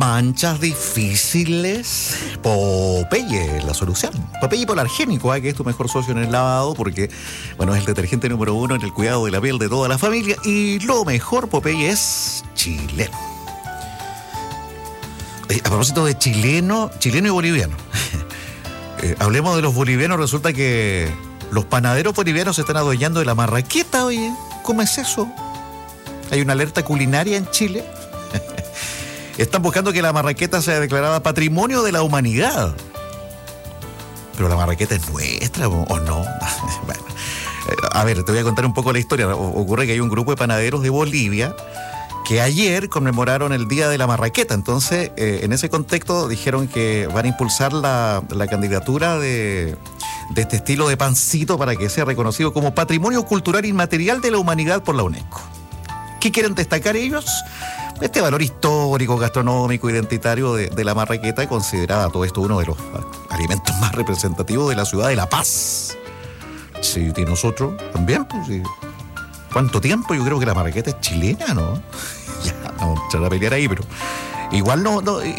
manchas difíciles, Popeye es la solución. Popeye Polargénico, que es tu mejor socio en el lavado, porque, bueno, es el detergente número 1 en el cuidado de la piel de toda la familia. Y lo mejor, Popeye, es chileno. A propósito de chileno y boliviano. Hablemos de los bolivianos. Resulta que los panaderos bolivianos se están adueñando de la marraqueta, oye. ¿Cómo es eso? Hay una alerta culinaria en Chile. Están buscando que la marraqueta sea declarada Patrimonio de la Humanidad. Pero la marraqueta es nuestra, ¿o no? Bueno, a ver, te voy a contar un poco la historia. Ocurre que hay un grupo de panaderos de Bolivia que ayer conmemoraron el Día de la Marraqueta. Entonces, en ese contexto dijeron que van a impulsar la candidatura de este estilo de pancito para que sea reconocido como Patrimonio Cultural Inmaterial de la Humanidad por la UNESCO. ¿Qué quieren destacar ellos? Este valor histórico, gastronómico, identitario de la marraqueta, considerada todo esto uno de los alimentos más representativos de la ciudad de La Paz. Sí, y nosotros también, pues sí. ¿Cuánto tiempo? Yo creo que la marraqueta es chilena, ¿no? Ya, no vamos a pelear ahí, pero igual no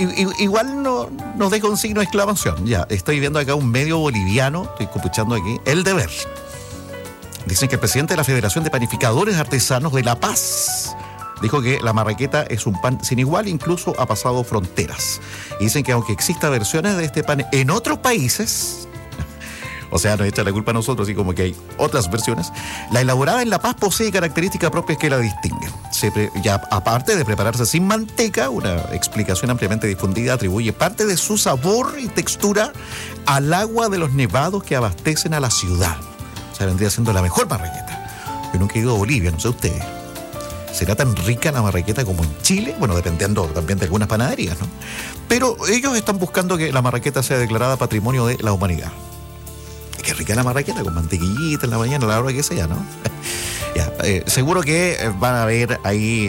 nos deja un signo de exclamación. Ya, estoy viendo acá un medio boliviano, estoy escuchando aquí, El Deber. Dicen que el presidente de la Federación de Panificadores Artesanos de La Paz dijo que la marraqueta es un pan sin igual, incluso ha pasado fronteras. Y dicen que aunque exista versiones de este pan en otros países, o sea, nos echa la culpa a nosotros, así como que hay otras versiones, la elaborada en La Paz posee características propias que la distinguen. Ya aparte de prepararse sin manteca, una explicación ampliamente difundida atribuye parte de su sabor y textura al agua de los nevados que abastecen a la ciudad. O sea, vendría siendo la mejor marraqueta. Yo nunca he ido a Bolivia, no sé ustedes. ¿Será tan rica la marraqueta como en Chile? Bueno, dependiendo también de algunas panaderías, ¿no? Pero ellos están buscando que la marraqueta sea declarada Patrimonio de la Humanidad. Qué rica la marraqueta, con mantequillita en la mañana, a la hora que sea, ¿no? Ya, seguro que van a haber ahí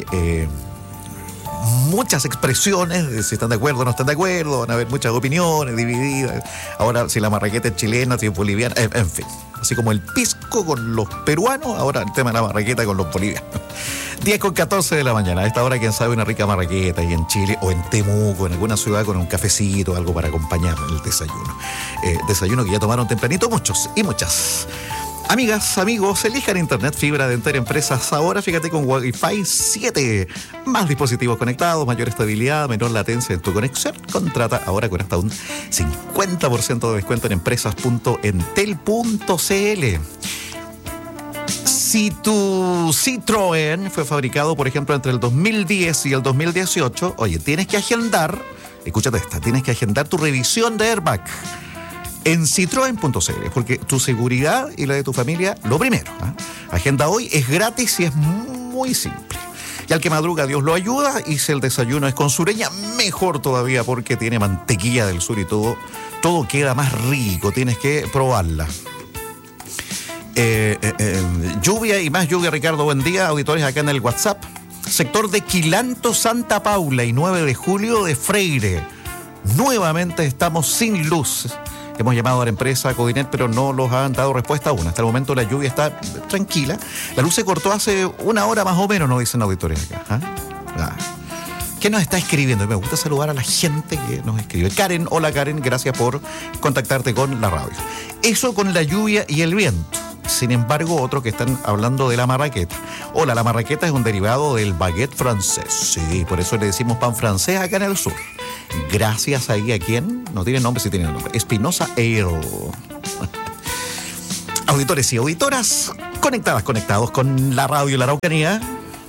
muchas expresiones de si están de acuerdo o no están de acuerdo, van a haber muchas opiniones divididas. Ahora, si la marraqueta es chilena, si es boliviana, en fin. Así como el pisco con los peruanos, ahora el tema de la marraqueta con los bolivianos. 10:14 de la mañana. A esta hora, quién sabe, una rica marraqueta ahí en Chile o en Temuco, en alguna ciudad, con un cafecito, algo para acompañar el desayuno. Desayuno que ya tomaron tempranito muchos y muchas. Amigas, amigos, elijan internet fibra de Entel Empresas ahora, fíjate, con Wi-Fi 7. Más dispositivos conectados, mayor estabilidad, menor latencia en tu conexión. Contrata ahora con hasta un 50% de descuento en empresas.entel.cl. Si tu Citroën fue fabricado, por ejemplo, entre el 2010 y el 2018, oye, tienes que agendar, escúchate esta, tienes que agendar tu revisión de airbag en Citroën.cl, porque tu seguridad y la de tu familia, lo primero. Agenda hoy, es gratis y es muy simple. Y al que madruga, Dios lo ayuda, y si el desayuno es con sureña, mejor todavía, porque tiene mantequilla del sur y todo queda más rico, tienes que probarla. Lluvia y más lluvia, Ricardo, buen día. Auditores acá en el WhatsApp. Sector de Quilanto, Santa Paula y 9 de julio de Freire. Nuevamente estamos sin luz. Hemos llamado a la empresa Codinet, pero no los han dado respuesta aún. Hasta el momento la lluvia está tranquila. La luz se cortó hace una hora más o menos, nos dicen auditores acá. ¿Qué nos está escribiendo? Me gusta saludar a la gente que nos escribe. Karen, hola Karen, gracias por contactarte con la radio. Eso con la lluvia y el viento. Sin embargo, otros que están hablando de la marraqueta. Hola, la marraqueta es un derivado del baguette francés. Sí, por eso le decimos pan francés acá en el sur. Gracias ahí a quién, no tiene nombre, sí tiene nombre, Espinosa Ale. Auditores y auditoras, conectados con la radio y la Araucanía.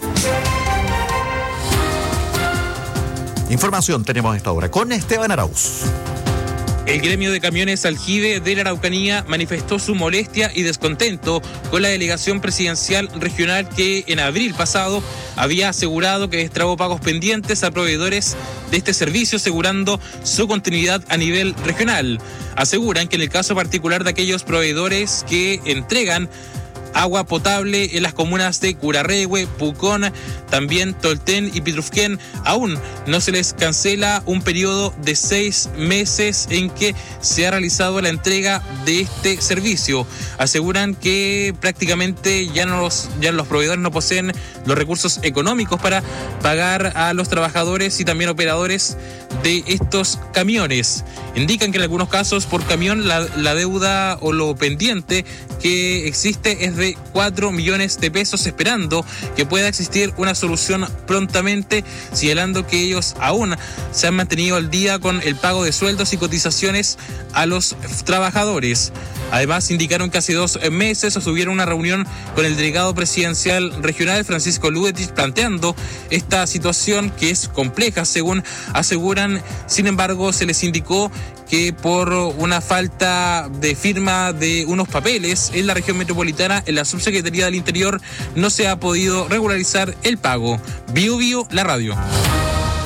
Información tenemos a esta hora con Esteban Arauz. El gremio de camiones Aljibe de la Araucanía manifestó su molestia y descontento con la delegación presidencial regional que en abril pasado había asegurado que destrabó pagos pendientes a proveedores de este servicio, asegurando su continuidad a nivel regional. Aseguran que en el caso particular de aquellos proveedores que entregan agua potable en las comunas de Curarrehue, Pucón, también Tolten y Pitrufquén. Aún no se les cancela un periodo de 6 meses en que se ha realizado la entrega de este servicio. Aseguran que prácticamente ya los proveedores no poseen los recursos económicos para pagar a los trabajadores y también operadores de estos camiones. Indican que en algunos casos por camión la deuda o lo pendiente que existe es de 4 millones de pesos, esperando que pueda existir una solución prontamente, señalando que ellos aún se han mantenido al día con el pago de sueldos y cotizaciones a los trabajadores. Además, indicaron que hace 2 meses sostuvieron una reunión con el delegado presidencial regional, Francisco Luetich, planteando esta situación que es compleja, según aseguran. Sin embargo, se les indicó que por una falta de firma de unos papeles en la región metropolitana, en la Subsecretaría del Interior, no se ha podido regularizar el pago. Bio, la radio.